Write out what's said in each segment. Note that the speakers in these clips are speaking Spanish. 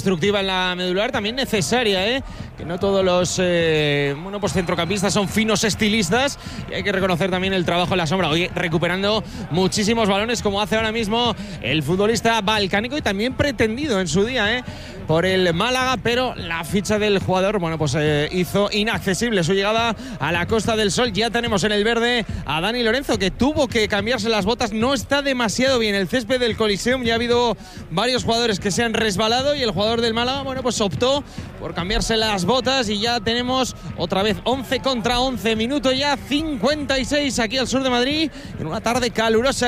constructiva en la medular, también necesaria, que no todos los centrocampistas son finos estilistas, y hay que reconocer también el trabajo en la sombra. Hoy recuperando muchísimos balones, como hace ahora mismo el futbolista balcánico, y también pretendido en su día por el Málaga, pero la ficha del jugador hizo inaccesible su llegada a la Costa del Sol. Ya tenemos en el verde a Dani Lorenzo, que tuvo que cambiarse las botas. No está demasiado bien el césped del Coliseum, ya ha habido varios jugadores que se han resbalado, y el jugador del Málaga optó por cambiarse las botas, y ya tenemos otra vez 11 contra 11, minuto ya 56 aquí al sur de Madrid, en una tarde calurosa,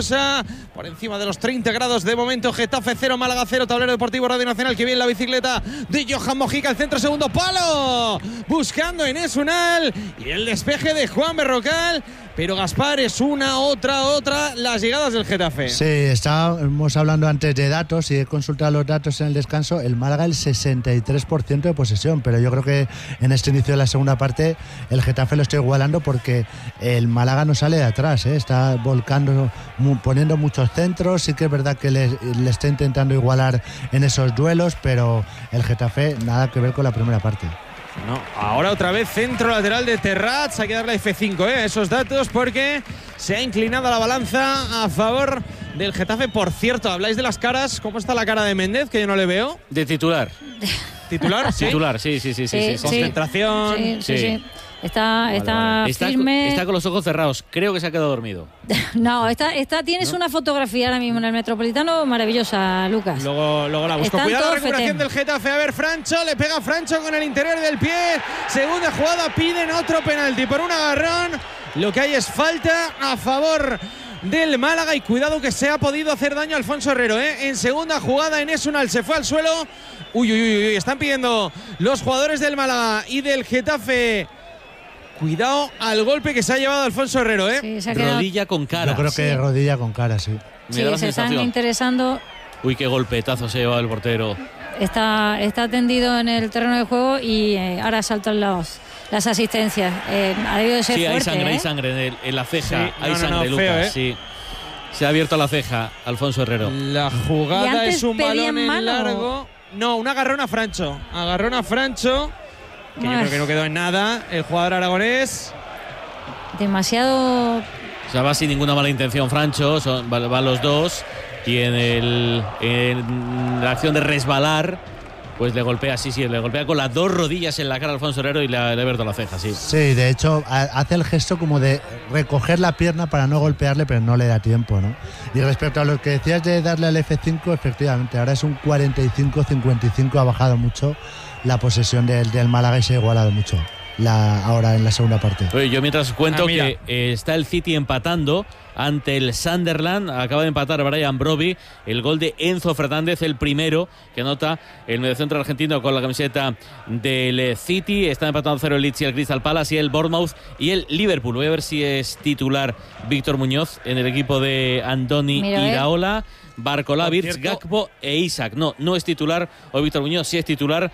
por encima de los 30 grados de momento. Getafe 0, Málaga 0, Tablero Deportivo Radio Nacional. Que viene la bicicleta de Johan Mojica, el centro, segundo palo, buscando Enes Unal, y el despeje de Juan Berrocal. Pero Gaspar, es otra las llegadas del Getafe. Sí, estábamos hablando antes de datos, y he consultado los datos en el descanso. El Málaga el 63% de posesión, pero yo creo que en este inicio de la segunda parte el Getafe lo está igualando, porque el Málaga no sale de atrás, está volcando, poniendo muchos centros. Sí que es verdad que le está intentando igualar en esos duelos, pero el Getafe nada que ver con la primera parte. No, ahora otra vez centro lateral de Terrats. Hay que darle F5 esos datos, porque se ha inclinado la balanza a favor del Getafe. Por cierto, habláis de las caras. ¿Cómo está la cara de Méndez, que yo no le veo? De titular. ¿Titular? ¿Sí? Titular, sí. Concentración. Sí. Está firme. Está con los ojos cerrados. Creo que se ha quedado dormido. No, tienes una fotografía ahora mismo en el Metropolitano maravillosa, Lucas. Luego la busco. Cuidado la recuperación del Getafe. A ver, Francho, le pega Francho con el interior del pie. Segunda jugada, piden otro penalti por un agarrón. Lo que hay es falta a favor del Málaga, y cuidado que se ha podido hacer daño a Alfonso Herrero, En segunda jugada, Enes Unal se fue al suelo. Uy, están pidiendo los jugadores del Málaga y del Getafe. Cuidado al golpe que se ha llevado Alfonso Herrero, Sí, rodilla con cara. Yo creo que rodilla con cara, sí. Sí, se están interesando. Uy, qué golpetazo se ha llevado el portero. Está tendido en el terreno de juego, y ahora saltan las asistencias. Ha debido de ser fuerte. Hay sangre en la ceja. Sí, hay sangre, Lucas. Feo, Sí. Se ha abierto la ceja Alfonso Herrero. La jugada es un balón en largo. No, un agarrón a Francho. Que yo creo que no quedó en nada el jugador aragonés. Demasiado. O sea, va sin ninguna mala intención Francho, van los dos, y en la acción de resbalar, pues le golpea con las dos rodillas en la cara a Alfonso Herrero, y le ha abierto la ceja, sí. Sí, de hecho hace el gesto como de recoger la pierna para no golpearle, pero no le da tiempo, ¿no? Y respecto a lo que decías de darle al F5, efectivamente, ahora es un 45-55, ha bajado mucho la posesión del Málaga y se ha igualado mucho ahora en la segunda parte. Oye, yo mientras cuento que está el City empatando ante el Sunderland. Acaba de empatar Brian Brobbey. El gol de Enzo Fernández, el primero que anota el mediocentro argentino con la camiseta del City. Está empatando 0 el Leeds y el Crystal Palace, y el Bournemouth y el Liverpool. Voy a ver si es titular Víctor Muñoz en el equipo de Andoni Iraola. Barcola, Virch, Gakpo e Isaac. No es titular hoy Víctor Muñoz, sí es titular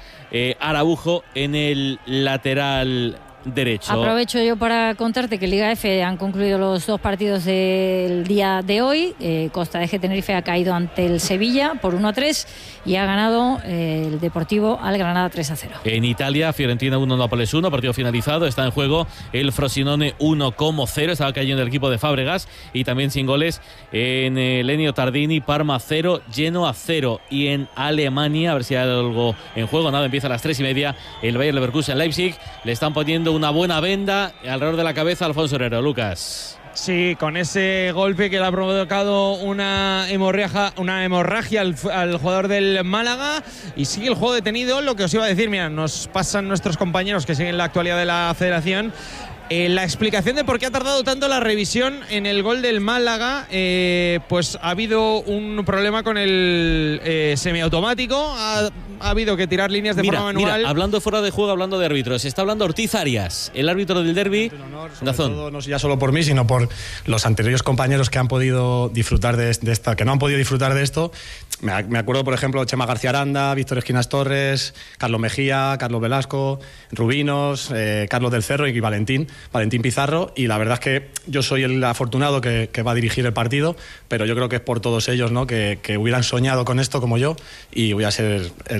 Araujo en el lateral derecho. Aprovecho yo para contarte que en Liga F han concluido los dos partidos del día de hoy. Costa de Tenerife ha caído ante el Sevilla por 1-3 y ha ganado el Deportivo al Granada 3-0. En Italia, Fiorentina 1, Nápoles 1, partido finalizado. Está en juego el Frosinone 1-0. Estaba cayendo el equipo de Fábregas, y también sin goles en el Ennio Tardini. Parma 0, Genoa 0. Y en Alemania, a ver si hay algo en juego. Nada, empieza a las 3:30 el Bayer Leverkusen Leipzig. Le están poniendo una buena venda alrededor de la cabeza a Alfonso Herrero. Lucas. Sí, con ese golpe que le ha provocado una hemorragia al jugador del Málaga, y sigue el juego detenido. Lo que os iba a decir, mira, nos pasan nuestros compañeros que siguen la actualidad de la federación. La explicación de por qué ha tardado tanto la revisión en el gol del Málaga, pues ha habido un problema con el semiautomático, ha habido que tirar líneas de forma manual. Mira, hablando fuera de juego, hablando de árbitros, está hablando Ortiz Arias, el árbitro del derbi. Todo, no ya solo por mí, sino por los anteriores compañeros que han podido disfrutar de esta, que no han podido disfrutar de esto. Me acuerdo, por ejemplo, Chema García Aranda, Víctor Esquinas Torres, Carlos Mejía, Carlos Velasco, Rubinos, Carlos del Cerro y Valentín Pizarro, y la verdad es que yo soy el afortunado que va a dirigir el partido, pero yo creo que es por todos ellos, ¿no? que hubieran soñado con esto como yo, y voy a ser el